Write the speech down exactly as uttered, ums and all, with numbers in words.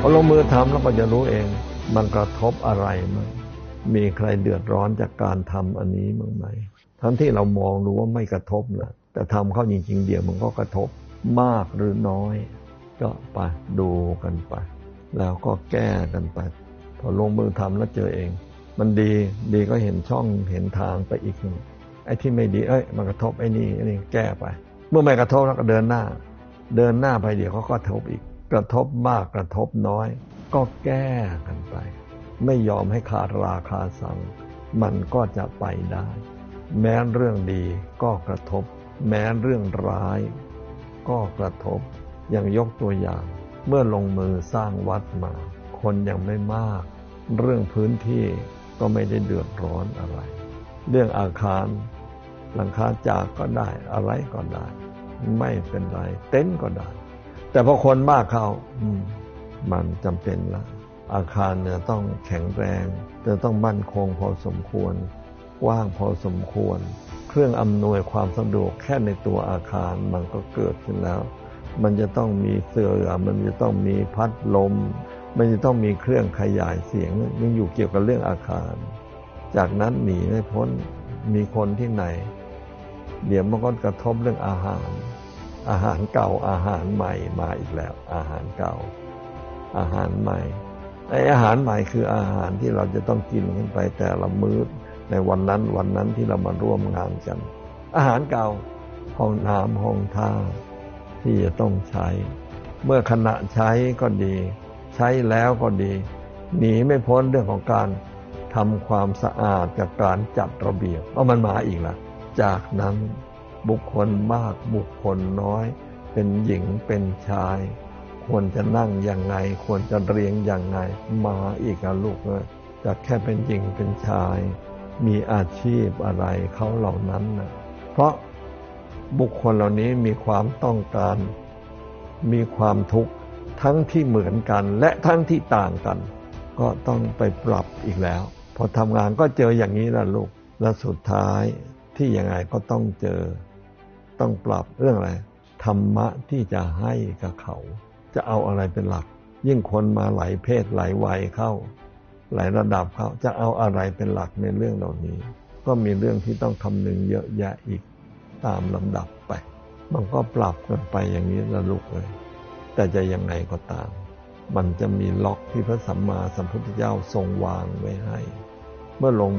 พอลงมือทำแล้วก็จะรู้เองมันกระทบอะไรมั้งมีใครเดือดร้อนจากการทำอันนี้มั้งไหมทั้งที่เรามองดูว่าไม่กระทบนะแต่ทำเข้าจริงๆเดี๋ยวมันก็กระทบมากหรือน้อยก็ไปดูกันไปแล้วก็แก้กันไปพอลงมือทำแล้วเจอเองมันดีดีก็เห็นช่องเห็นทางไปอีกหนึ่งไอ้ที่ไม่ดีเอ้ยมันกระทบไอ้นี่ไอ้นี่แก้ไปเมื่อไม่กระทบแล้วก็เดินหน้าเดินหน้าไปเดี๋ยวเขาก็กระทบอีกกระทบมากกระทบน้อยก็แก้กันไปไม่ยอมให้ขาดราคาสั่งมันก็จะไปได้แม้เรื่องดีก็กระทบแม้เรื่องร้ายก็กระทบอย่างยกตัวอย่างเมื่อลงมือสร้างวัดมาคนยังไม่มากเรื่องพื้นที่ก็ไม่ได้เดือดร้อนอะไรเรื่องอาคารหลังคาจากก็ได้อะไรก็ได้ไม่เป็นไรเต็นท์ก็ได้แต่พอคนมากเข้ามันจำเป็นละอาคารเนี่ยต้องแข็งแรงจะต้องมั่นคงพอสมควรกว้างพอสมควรเครื่องอำนวยความสะดวกแค่ในตัวอาคารมันก็เกิดขึ้นแล้วมันจะต้องมีเสื่อมันจะต้องมีพัดลมมันจะต้องมีเครื่องขยายเสียงยังอยู่เกี่ยวกับเรื่องอาคารจากนั้นหนีไม่พ้นมีคนที่ไหนเดี๋ยวมันก็กระทบเรื่องอาหารอาหารเก่าอาหารใหม่มาอีกแล้วอาหารเก่าอาหารใหม่ไอ้อาหารใหม่คืออาหารที่เราจะต้องกินขึ้นไปแต่ละมื้อในวันนั้นวันนั้นที่เรามาร่วมงานกันอาหารเก่าห้องน้ำห้องท่าที่จะต้องใช้เมื่อขณะใช้ก็ดีใช้แล้วก็ดีหนีไม่พ้นเรื่องของการทำความสะอาดกับการจัดระเบียบเพราะมันมาอีกแล้วจากนั้นบุคคลมากบุคคลน้อยเป็นหญิงเป็นชายควรจะนั่งยังไงควรจะเรียงยังไงมาอีกนะลูกเลยจากแค่เป็นหญิงเป็นชายมีอาชีพอะไรเขาเหล่านั้นนะเพราะบุคคลเหล่านี้มีความต้องการมีความทุกข์ทั้งที่เหมือนกันและทั้งที่ต่างกันก็ต้องไปปรับอีกแล้วพอทำงานก็เจออย่างนี้ล่ะลูกและสุดท้ายที่ยังไงก็ต้องเจอต้องปรับเรื่องอะไรธรรมะที่จะให้กับเขาจะเอาอะไรเป็นหลักยิ่งคนมาหลายเพศหลายวัยเข้าหลายระดับเข้าจะเอาอะไรเป็นหลักในเรื่องเหล่านี้ก็มีเรื่องที่ต้องคำนึงเยอะแยะอีกตามลำดับไปมันก็ปรับกันไปอย่างนี้ละลูกเลยแต่จะยังไงก็ตามมันจะมีล็อกที่พระสัมมาสัมพุทธเจ้าทรงวางไว้ให้เมื่อลง